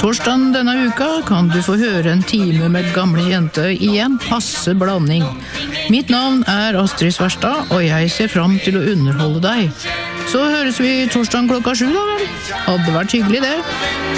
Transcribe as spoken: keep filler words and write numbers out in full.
Torsdagen denne uka kan du få høre en time med gamle jente i en passe blanding. Mitt navn er Astrid Sverstad, og jeg ser fram til å underholde deg. Så høres vi torsdagen klokka sju da, vel? Hadde vært hyggelig det.